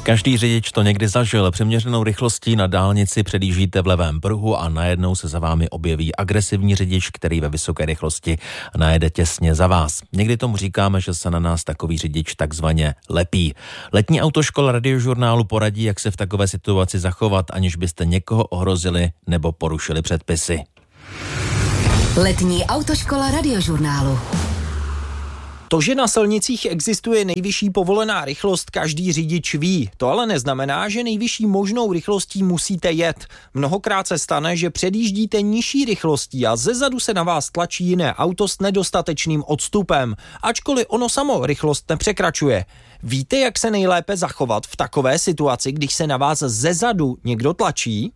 Každý řidič to někdy zažil. Přiměřenou rychlostí na dálnici předjíždíte v levém pruhu a najednou se za vámi objeví agresivní řidič, který ve vysoké rychlosti najede těsně za vás. Někdy tomu říkáme, že se na nás takový řidič takzvaně lepí. Letní autoškola Radiožurnálu poradí, jak se v takové situaci zachovat, aniž byste někoho ohrozili nebo porušili předpisy. Letní autoškola Radiožurnálu. To, že na silnicích existuje nejvyšší povolená rychlost, každý řidič ví. To ale neznamená, že nejvyšší možnou rychlostí musíte jet. Mnohokrát se stane, že předjíždíte nižší rychlostí a zezadu se na vás tlačí jiné auto s nedostatečným odstupem, ačkoliv ono samo rychlost nepřekračuje. Víte, jak se nejlépe zachovat v takové situaci, když se na vás zezadu někdo tlačí?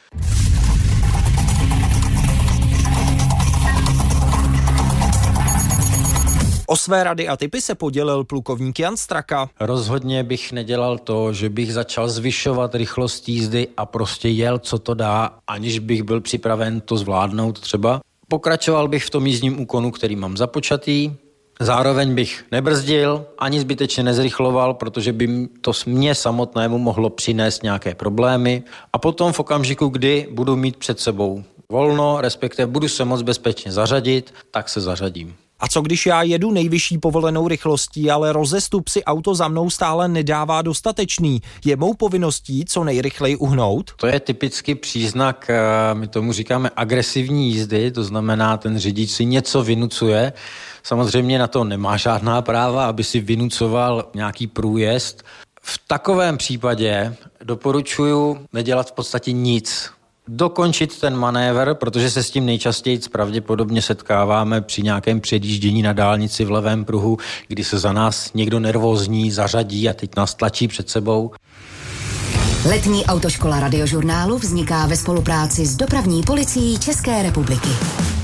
O své rady a tipy se podělil plukovník Jan Straka. Rozhodně bych nedělal to, že bych začal zvyšovat rychlost jízdy a prostě jel, co to dá, aniž bych byl připraven to zvládnout třeba. Pokračoval bych v tom jízdním úkonu, který mám započatý. Zároveň bych nebrzdil, ani zbytečně nezrychloval, protože by to mě samotnému mohlo přinést nějaké problémy. A potom v okamžiku, kdy budu mít před sebou volno, respektive budu se moc bezpečně zařadit, tak se zařadím. A co když já jedu nejvyšší povolenou rychlostí, ale rozestup si auto za mnou stále nedává dostatečný? Je mou povinností co nejrychleji uhnout? To je typický příznak, my tomu říkáme agresivní jízdy, to znamená, ten řidič si něco vynucuje. Samozřejmě na to nemá žádná práva, aby si vynucoval nějaký průjezd. V takovém případě doporučuji nedělat v podstatě nic. Dokončit ten manévr, protože se s tím nejčastěji pravděpodobně setkáváme při nějakém předjíždění na dálnici v levém pruhu, kdy se za nás někdo nervózní zařadí a teď nás tlačí před sebou. Letní autoškola Radiožurnálu vzniká ve spolupráci s Dopravní policií České republiky.